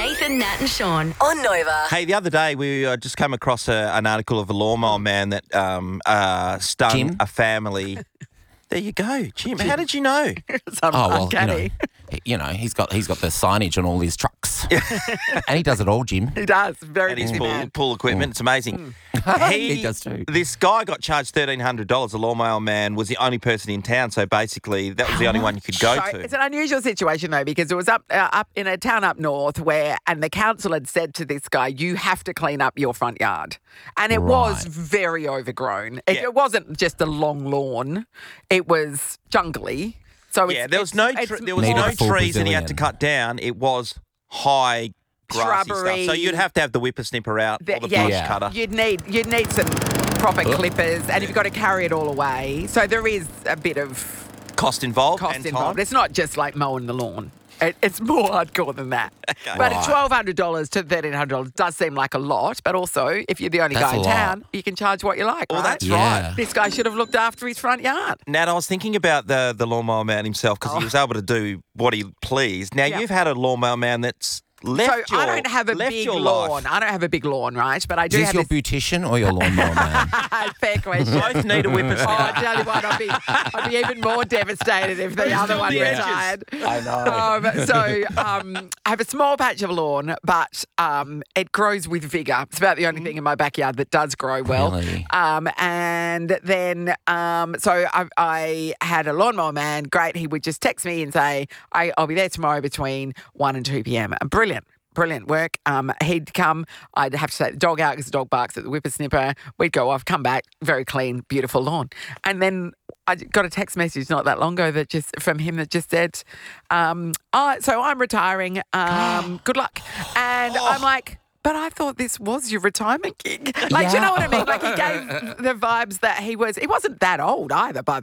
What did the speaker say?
Nathan, Nat and Sean on Nova. Hey, the other day we just came across an article of a lawnmower man that stung Jim? a family. There you go, Jim. How did you know? Uncanny. He's got the signage on all his trucks, and he does it all, Jim. He does. Very And his busy man. pool equipment. It's amazing. He does too. This guy got charged $1,300. The lawnmower man was the only person in town, so basically that was the only one you could go So to. it's an unusual situation though, because it was up in a town up north and the council had said to this guy, "You have to clean up your front yard," and it was Right. very overgrown. Yeah. It wasn't just a long lawn; it was jungly. So Yeah, there was no Needed trees full that he had to Brazilian. cut down. It was high grassy Shrubbery. stuff. So you'd have to have the whippersnipper out or the yeah, brush cutter. You'd need some proper clippers, and you've got to carry it all away. So there is a bit of Cost involved cost and involved. time. It's not just like mowing the lawn. It's more hardcore than that. But Right. $1,200 to $1,300 does seem like a lot. But also, if you're the only That's guy in a lot. town, you can charge what you like, Well, right? that's Yeah. right. This guy should have looked after his front yard. Nat, I was thinking about the lawnmower man himself because he was able to do what he pleased. Now, Yeah. you've had a lawnmower man that's left So your I don't have a left big your lawn. life. I don't have a big lawn, right? But I Is do this have your this. beautician or your lawnmower man? Fair question. Both need a Oh, whippersnipper. I tell you what, I'd be even more devastated if the other one the edges. retired. I know. I have a small patch of lawn, but it grows with vigour. It's about the only thing in my backyard that does grow well. Really? And then, so I had a lawnmower man. Great. He would just text me and say, I'll be there tomorrow between 1 and 2 p.m. Brilliant work. He'd come. I'd have to take the dog out because the dog barks at the whippersnipper. We'd go off, come back, very clean, beautiful lawn. And then I got a text message not that long ago from him that just said, so I'm retiring. Good luck. And I'm like, but I thought this was your retirement gig. Like, do you know what I mean? Like, he gave the vibes that he wasn't that old either, by